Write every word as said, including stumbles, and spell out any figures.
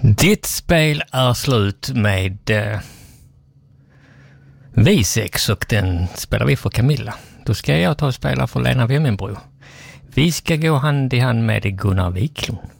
Ditt spel är slut med eh, V sex och den spelar vi för Camilla. Då ska jag ta och spela för Lena Wemmenbro. Vi ska gå hand i hand med Gunnar Wiklund.